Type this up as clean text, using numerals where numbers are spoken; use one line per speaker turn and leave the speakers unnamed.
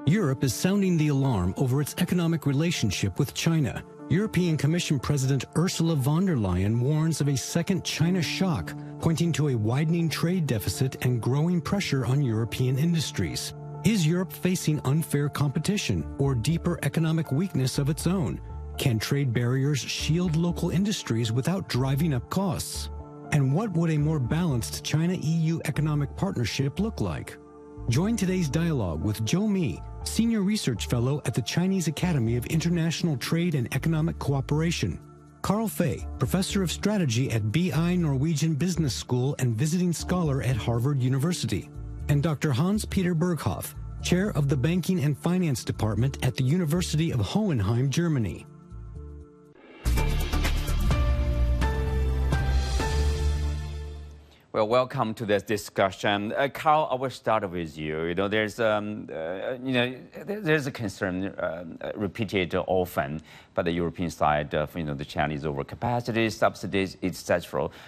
Europe is sounding the alarm over its economic relationship with China. European Commission President Ursula von der Leyen warns of a second China shock, pointing to a widening trade deficit and growing pressure on European industries. Is Europe facing unfair competition or deeper economic weakness of its own? Can trade barriers shield local industries without driving up costs? And what would a more balanced China-EU economic partnership look like? Join today's dialogue with Zhou Mi, Senior Research Fellow at the Chinese Academy of International Trade and Economic Cooperation, Carl Fei, Professor of Strategy at BI Norwegian Business School and Visiting Scholar at Harvard University, and Dr. Hans-Peter Berghoff, Chair of the Banking and Finance Department at the University of Hohenheim, Germany.
Well, welcome to this discussion. Carl, I will start with you. There's a concern repeated often by the European side of, the Chinese overcapacity, subsidies, etc.